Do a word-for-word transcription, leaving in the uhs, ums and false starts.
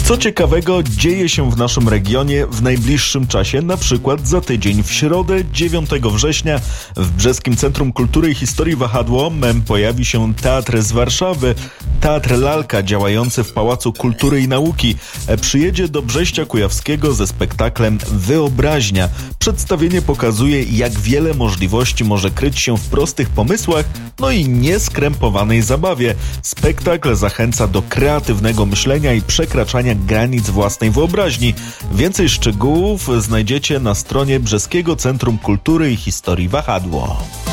Co ciekawego dzieje się w naszym regionie w najbliższym czasie, na przykład za tydzień. W środę dziewiątego września w Brzeskim Centrum Kultury i Historii Wahadło pojawi się teatr z Warszawy. Teatr Lalka, działający w Pałacu Kultury i Nauki, przyjedzie do Brześcia Kujawskiego ze spektaklem Wyobraźnia. Przedstawienie pokazuje, jak wiele możliwości może kryć się w prostych pomysłach, no i nieskrępowanej zabawie. Spektakl zachęca do kreatywnego myślenia i przekraczania granic własnej wyobraźni. Więcej szczegółów znajdziecie na stronie Brzeskiego Centrum Kultury i Historii Wahadło.